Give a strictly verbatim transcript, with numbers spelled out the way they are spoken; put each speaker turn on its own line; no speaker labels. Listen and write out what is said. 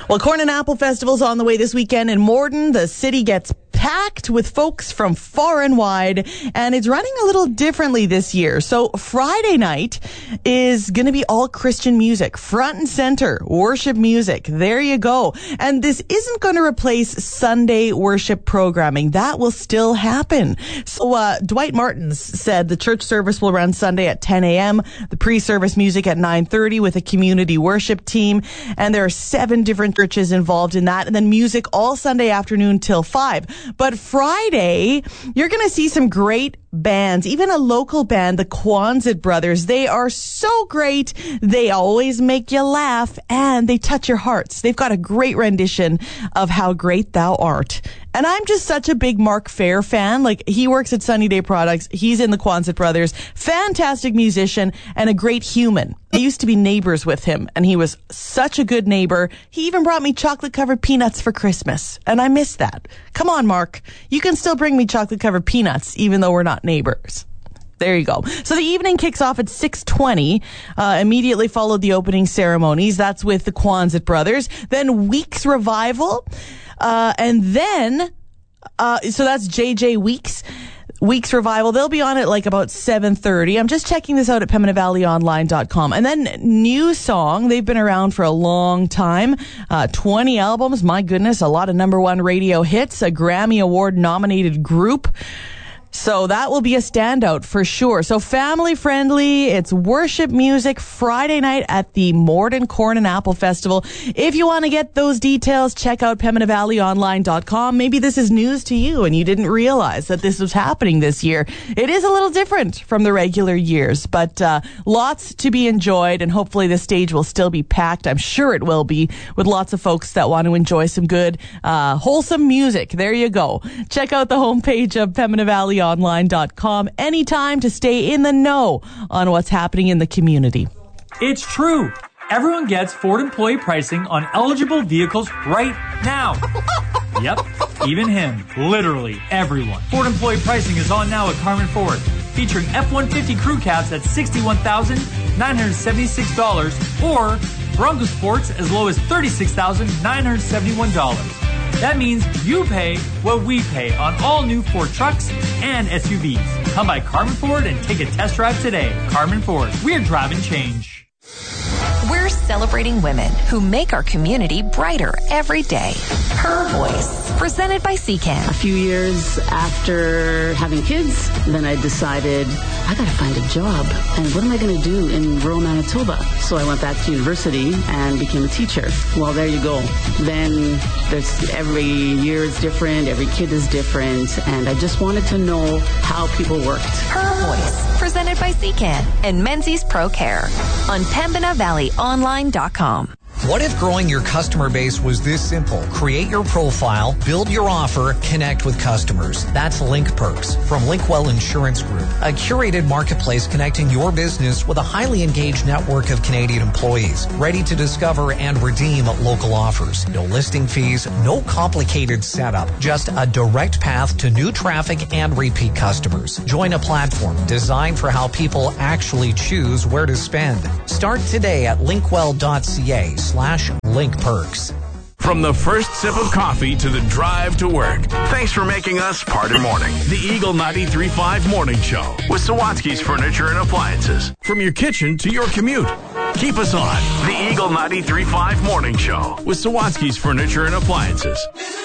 Well, Corn and Apple Festival's on the way this weekend in Morden. The city gets packed with folks from far and wide, and it's running a little differently this year. So Friday night is going to be all Christian music, front and center, worship music. There you go. And this isn't going to replace Sunday worship programming. That will still happen. So uh, Dwight Martins said the church service will run Sunday at ten a.m., the pre-service music at nine thirty with a community worship team, and there are seven different churches involved in that, and then music all Sunday afternoon till five. But Friday, you're going to see some great bands, even a local band, the Quonset Brothers. They are so great. They always make you laugh, and they touch your hearts. They've got a great rendition of How Great Thou Art. And I'm just such a big Mark Fair fan. Like, he works at Sunny Day Products. He's in the Quonset Brothers. Fantastic musician and a great human. I used to be neighbors with him, and he was such a good neighbor. He even brought me chocolate-covered peanuts for Christmas, and I miss that. Come on, Mark. You can still bring me chocolate-covered peanuts, even though we're not neighbors. There you go. So the evening kicks off at six twenty. Uh, immediately followed the opening ceremonies. That's with the Quonset Brothers. Then Weeks Revival. Uh, and then, uh, so that's J J Weeks. Weeks Revival. They'll be on at like about seven thirty. I'm just checking this out at Pembina Valley Online dot com. And then New Song. They've been around for a long time. Uh, twenty albums. My goodness. A lot of number one radio hits. A Grammy Award nominated group. So that will be a standout for sure. So family friendly. It's worship music Friday night at the Morden Corn and Apple Festival. If you want to get those details, check out Pembina Valley Online dot com. Maybe this is news to you and you didn't realize that this was happening this year. It is a little different from the regular years, but uh, lots to be enjoyed, and hopefully the stage will still be packed. I'm sure it will be, with lots of folks that want to enjoy some good, uh, wholesome music. There you go. Check out the homepage of Pembina Valley Online dot com anytime to stay in the know on what's happening in the community.
It's true. Everyone gets Ford employee pricing on eligible vehicles right now. Yep, even him. Literally everyone. Ford employee pricing is on now at Carmen Ford, featuring F one fifty crew cabs at sixty-one thousand nine hundred seventy-six dollars or Bronco Sports as low as thirty-six thousand nine hundred seventy-one dollars. That means you pay what we pay on all new Ford trucks and S U Vs. Come by Carmen Ford and take a test drive today. Carmen Ford, we're driving change.
We're celebrating women who make our community brighter every day. Her Voice, presented by C C A N.
A few years after having kids, then I decided I got to find a job. And what am I going to do in rural Manitoba? So I went back to university and became a teacher. Well, there you go. Then there's every year is different, every kid is different, and I just wanted to know how people worked.
Her Voice, presented by C C A N and Menzies Pro Care on Pembina Valley Online dot com.
What if growing your customer base was this simple? Create your profile, build your offer, connect with customers. That's Link Perks from Linkwell Insurance Group, a curated marketplace connecting your business with a highly engaged network of Canadian employees, ready to discover and redeem local offers. No listing fees, no complicated setup, just a direct path to new traffic and repeat customers. Join a platform designed for how people actually choose where to spend. Start today at linkwell dot c a slash link perks.
From the first sip of coffee to the drive to work, thanks for making us part of morning. The Eagle ninety-three point five Morning Show with Sawatsky's Furniture and Appliances. From your kitchen to your commute. Keep us on. The Eagle ninety-three point five Morning Show with Sawatsky's Furniture and Appliances.